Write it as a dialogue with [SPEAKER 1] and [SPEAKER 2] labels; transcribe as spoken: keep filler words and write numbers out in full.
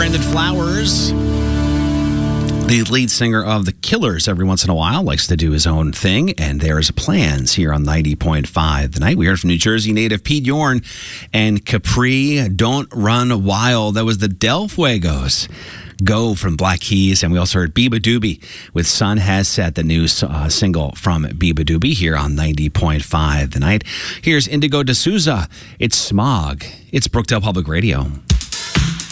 [SPEAKER 1] Brandon Flowers, the lead singer of The Killers, every once in a while likes to do his own thing, and there's plans here on ninety point five The Night. We heard from New Jersey native Pete Yorn and Capri, Don't Run Wild. That was the Del Fuegos. Go from Black Keys, and we also heard Beabadoobee with Sun Has Set, the new uh, single from Beabadoobee here on ninety point five The Night. Here's Indigo D'Souza. It's Smog. It's Brookdale Public Radio.